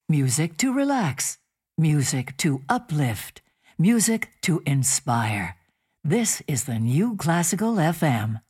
Music to relax. Music to uplift. Music to inspire. This is the New Classical FM.